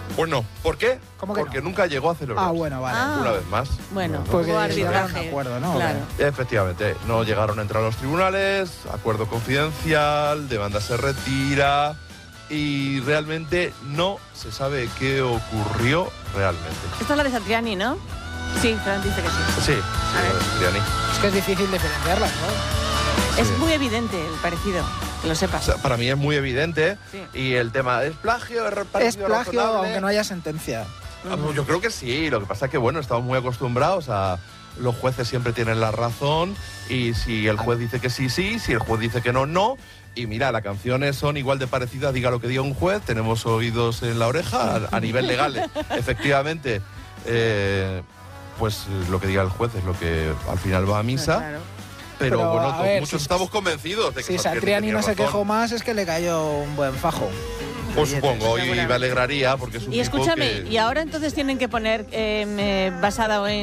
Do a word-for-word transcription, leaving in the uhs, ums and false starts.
Pues no. ¿Por qué? ¿Cómo que Porque no? nunca llegó a celebrarse. Ah, bueno, vale. Ah. Una vez más. Bueno, Porque hubo llegaron a arbitraje. acuerdo, ¿no? Claro. Efectivamente, no llegaron a entrar a los tribunales, acuerdo confidencial, demanda se retira y realmente no se sabe qué ocurrió realmente. Esto es la de Satriani, ¿no? Sí, Fran dice que sí. Sí, A ver. sí, Triani. Es que es difícil diferenciarlas, ¿no? Es Sí. muy evidente el parecido, que lo O sepas. sea, para mí es muy evidente Sí. y el tema es plagio, es Es parecido plagio, razonable. aunque no haya sentencia. Ah, pues yo creo que sí, lo que pasa es que bueno, estamos muy acostumbrados a los jueces siempre tienen la razón y si el juez dice que sí, sí, si el juez dice que no, no. Y mira, las canciones son igual de parecidas, diga lo que diga un juez, tenemos oídos en la oreja a, a nivel legal, eh, efectivamente. eh, pues lo que diga el juez es lo que al final va a misa, Claro. pero, Pero, bueno, a to- ver, muchos si- estamos convencidos de que Si Satriani Satriani tenía no se razón. quejó más, es que le cayó un buen fajo. Pues supongo, y seguramente. me alegraría porque es un Y tipo escúchame, que- y ahora entonces tienen que poner eh, eh, basada en